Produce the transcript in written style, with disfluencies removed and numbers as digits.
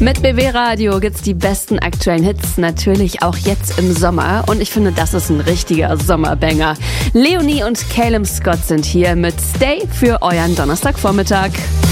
Mit BB Radio gibt's die besten aktuellen Hits, natürlich auch jetzt im Sommer. Und ich finde, das ist ein richtiger Sommerbanger. Leonie und Caleb Scott sind hier mit Stay für euren Donnerstagvormittag.